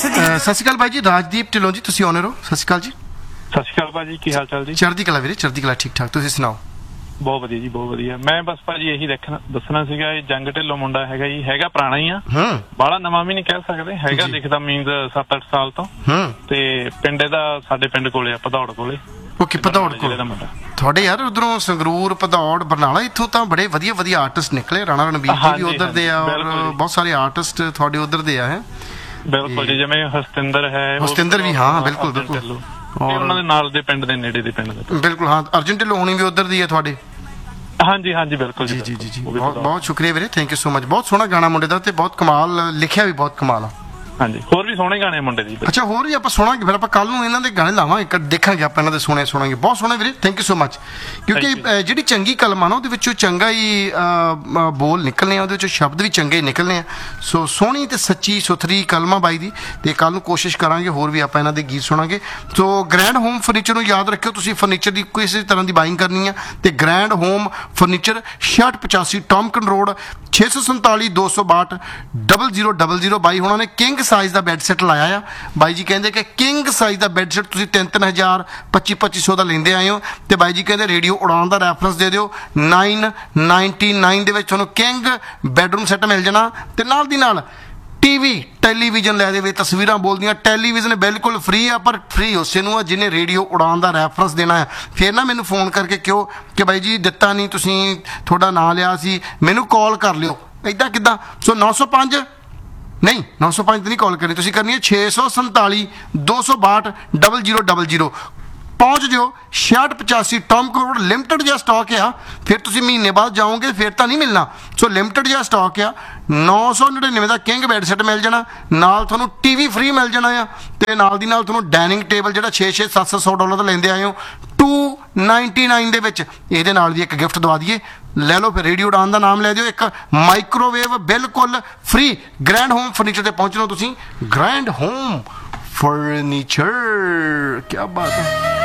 ਸਤਿ ਸ਼੍ਰੀ ਅਕਾਲ ਬਾਈ ਜੀ, ਰਾਜਦੀਪ ਢਿੱਲੋਂ ਜੀ, ਤੁਸੀਂ ਆਨਰ ਹੋ। ਸਤਿ ਸ਼੍ਰੀ ਅਕਾਲ ਜੀ। ਸਤਿ ਸ਼੍ਰੀ ਅਕਾਲ ਭਾਜੀ, ਕੀ ਹਾਲ ਚਾਲ ਜੀ? ਚੜ੍ਹਦੀ ਕਲਾ ਵੀਰੇ, ਚੜ੍ਹਦੀ ਕਲਾ, ਠੀਕ ਠਾਕ, ਤੁਸੀਂ ਸੁਣਾਓ? ਬਹੁਤ ਵਧੀਆ ਜੀ, ਬਹੁਤ ਵਧੀਆ। ਮੈਂ ਬਸ ਭਾਜੀ ਇਹੀ ਦੱਸਣਾ ਸੀਗਾ, ਇਹ ਜੰਗ ਢਿੱਲੋਂ ਮੁੰਡਾ ਹੈਗਾ ਜੀ, ਹੈਗਾ ਪੁਰਾਣਾ ਹੀ ਆ, ਬਾਹਲਾ ਨਵਾਂ ਵੀ ਨਹੀਂ ਕਹਿ ਸਕਦੇ ਹੈਗਾ, ਦਿਖਦਾ ਮੀਨਸ 7-8 ਸਾਲ ਤੋਂ। ਤੇ ਪਿੰਡ ਇਹਦਾ ਸਾਡੇ ਪਿੰਡ ਕੋਲੇ ਆ, ਭਦੌੜ ਕੋਲੇ। ਓਕੇ, ਭਦੌੜ ਕੋਲ ਤੁਹਾਡੇ ਯਾਰ ਉਧਰੋਂ ਸੰਗਰੂਰ, ਭਦੌੜ, ਬਰਨਾਲਾ, ਇੱਥੋਂ ਤਾਂ ਬੜੇ ਵਧੀਆ ਵਧੀਆ ਆਰਟਿਸਟ ਨਿਕਲੇ। ਰਾਣਾ ਰਣਬੀਰ ਜੀ ਵੀ ਉਧਰ ਦੇ ਆ, ਔਰ ਬਹੁਤ ਸਾਰੇ ਆਰਟਿਸਟ ਤੁਹਾਡੇ ਉਧਰ ਦੇ ਆ। ਹੈ ਬਿਲਕੁਲ ਜੀ, ਜਿਵੇਂ ਹਸਤਿੰਦਰ ਹੈ, ਹਸਤਿੰਦਰ ਵੀ, ਹਾਂ ਬਿਲਕੁਲ ਬਿਲਕੁਲ, ਔਰ ਉਹਨਾਂ ਦੇ ਨਾਲ ਦੇ ਪਿੰਡ ਦੇ ਨੇੜੇ ਦੇ ਪਿੰਡ ਦੇ, ਬਿਲਕੁਲ। ਹਾਂ, ਅਰਜਨ ਢਿੱਲੋਂ ਹੋਣੀ ਵੀ ਉਧਰ ਦੀ ਹੈ ਤੁਹਾਡੇ? ਹਾਂਜੀ ਹਾਂਜੀ ਬਿਲਕੁਲ ਜੀ ਜੀ ਜੀ ਜੀ। ਬਹੁਤ ਸ਼ੁਕਰੀਆ ਵੀਰੇ, ਥੈਂਕ ਯੂ ਸੋ ਮਚ। ਬਹੁਤ ਸੋਹਣਾ ਗਾਣਾ ਮੁੰਡੇ ਦਾ, ਤੇ ਬਹੁਤ ਕਮਾਲ ਲਿਖਿਆ ਵੀ, ਬਹੁਤ ਕਮਾਲ ਆ। ਹਾਂਜੀ, ਹੋਰ ਵੀ ਸੋਹਣੇ ਗਾਣੇ ਮੁੰਡੇ ਦੀ। ਅੱਛਾ, ਹੋਰ ਵੀ ਆਪਾਂ ਸੁਣਾਂਗੇ, ਫਿਰ ਆਪਾਂ ਕੱਲ ਨੂੰ ਇਹਨਾਂ ਦੇ ਗਾਣੇ ਲਾਵਾਂਗੇ, ਦੇਖਾਂਗੇ ਆਪਾਂ ਇਹਨਾਂ ਦੇ ਸੁਣਾਂਗੇ। ਬਹੁਤ ਸੋਹਣੇ ਵੀਰੇ, ਥੈਂਕ ਯੂ ਸੋ ਮਚ। ਕਿਉਂਕਿ ਜਿਹੜੀ ਚੰਗੀ ਕਲਮ ਆ ਨਾ, ਉਹਦੇ ਵਿੱਚੋਂ ਚੰਗਾ ਹੀ ਬੋਲ ਨਿਕਲਣੇ ਆ, ਉਹਦੇ ਵਿੱਚੋਂ ਸ਼ਬਦ ਵੀ ਚੰਗੇ ਹੀ ਨਿਕਲਣੇ ਆ। ਸੋ ਸੋਹਣੀ ਤੇ ਸੱਚੀ ਸੁਥਰੀ ਕਲਮ ਆ ਬਾਈ ਦੀ, ਤੇ ਕੱਲ ਨੂੰ ਕੋਸ਼ਿਸ਼ ਕਰਾਂਗੇ ਹੋਰ ਵੀ ਆਪਾਂ ਇਹਨਾਂ ਦੇ ਗੀਤ ਸੁਣਾਂਗੇ। ਸੋ ਗ੍ਰੈਂਡ ਹੋਮ ਫਰਨੀਚਰ ਨੂੰ ਯਾਦ ਰੱਖਿਓ, ਤੁਸੀਂ ਫਰਨੀਚਰ ਦੀ ਕਿਸੇ ਤਰ੍ਹਾਂ ਦੀ ਬਾਇੰਗ ਕਰਨੀ ਆ ਤੇ ਗ੍ਰੈਂਡ ਹੋਮ ਫਰਨੀਚਰ 6685 ਟੌਮਕਨ ਰੋਡ, 647-262-0000। ਬਾਈ ਹੁਣਾਂ ਨੇ ਕਿੰਗ ਸਾਈਜ਼ ਦਾ ਬੈੱਡ ਸੈੱਟ ਲਾਇਆ ਆ। ਬਾਈ ਜੀ ਕਹਿੰਦੇ ਕਿ ਕਿੰਗ ਸਾਈਜ਼ ਦਾ ਬੈੱਡ ਸੈੱਟ ਤੁਸੀਂ 3-3000 2500 ਦਾ ਲੈਂਦੇ ਆਏ ਹੋ, ਤੇ ਬਾਈ ਜੀ ਕਹਿੰਦੇ ਰੇਡੀਓ ਉਡਾਨ ਦਾ ਰੈਫਰੈਂਸ ਦੇ ਦਿਓ, 999 ਦੇ ਵਿੱਚ ਤੁਹਾਨੂੰ ਕਿੰਗ ਬੈਡਰੂਮ ਸੈੱਟ ਮਿਲ ਜਾਣਾ। ਤੇ ਨਾਲ ਦੀ ਨਾਲ ਟੀਵੀ ਟੈਲੀਵਿਜ਼ਨ ਲੈ ਦੇਵੇ, ਤਸਵੀਰਾਂ ਬੋਲਦੀਆਂ। ਟੈਲੀਵਿਜ਼ਨ ਬਿਲਕੁਲ ਫ੍ਰੀ ਆ, ਪਰ ਫ੍ਰੀ ਉਸੇ ਨੂੰ ਆ ਜਿਹਨੇ ਰੇਡੀਓ ਉਡਾਨ ਦਾ ਰੈਫਰੈਂਸ ਦੇਣਾ ਹੈ। ਫਿਰ ਨਾ ਮੈਨੂੰ ਫੋਨ ਕਰਕੇ ਕਿਉਂ ਕਿ ਬਾਈ ਜੀ ਦਿੱਤਾ ਨਹੀਂ, ਤੁਸੀਂ ਤੁਹਾਡਾ ਨਾਂ ਲਿਆ ਸੀ, ਮੈਨੂੰ ਕਾਲ ਕਰ ਲਿਓ। ਇੱਦਾਂ ਕਿੱਦਾਂ? ਸੋ 905 ਨਹੀਂ, 905 ਨਹੀਂ ਕਾਲ ਕਰਨੀ, ਤੁਸੀਂ ਕਰਨੀ ਹੈ 647-262-0000। ਪਹੁੰਚ ਜਿਓ 6685 ਟੌਮਕਨ ਰੋਡ। ਲਿਮਟਡ ਜਿਹਾ ਸਟਾਕ ਆ, ਫਿਰ ਤੁਸੀਂ ਮਹੀਨੇ ਬਾਅਦ ਜਾਓਗੇ ਫਿਰ ਤਾਂ ਨਹੀਂ ਮਿਲਣਾ। ਸੋ ਲਿਮਟਡ ਜਿਹਾ ਸਟਾਕ ਆ। 999 ਦਾ ਕਿੰਗ ਬੈੱਡ ਸੈੱਟ ਮਿਲ ਜਾਣਾ, ਨਾਲ ਤੁਹਾਨੂੰ ਟੀਵੀ ਫ੍ਰੀ ਮਿਲ ਜਾਣਾ ਆ, ਤੇ ਨਾਲ ਦੀ ਨਾਲ ਤੁਹਾਨੂੰ ਡਾਈਨਿੰਗ ਟੇਬਲ ਜਿਹੜਾ 600-700 ਦਾ ਲੈਂਦੇ ਆਏ ਹੋ 299 ਦੇ ਵਿੱਚ, ਇਹਦੇ ਨਾਲ ਵੀ ਇੱਕ ਗਿਫਟ ਦਵਾ ਦਈਏ। ਲੈ ਲਓ ਫਿਰ, ਰੇਡੀਓ ਉਡਾਨ ਦਾ ਨਾਮ ਲੈ ਦਿਓ, ਇੱਕ ਮਾਈਕ੍ਰੋਵੇਵ ਬਿਲਕੁਲ ਫ੍ਰੀ। ਗ੍ਰੈਂਡ ਹੋਮ ਫਰਨੀਚਰ ਤੇ ਪਹੁੰਚਣਾ ਤੁਸੀਂ, ਗ੍ਰੈਂਡ ਹੋਮ ਫਰਨੀਚਰ। ਕੀ ਬਾਤ ਹੈ।